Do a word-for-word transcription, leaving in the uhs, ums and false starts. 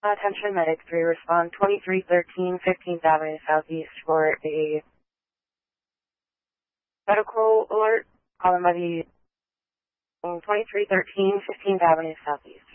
Attention Medic three, respond twenty-three thirteen fifteenth Avenue Southeast for a medical alert. Calling by the twenty-three thirteen fifteenth Avenue Southeast.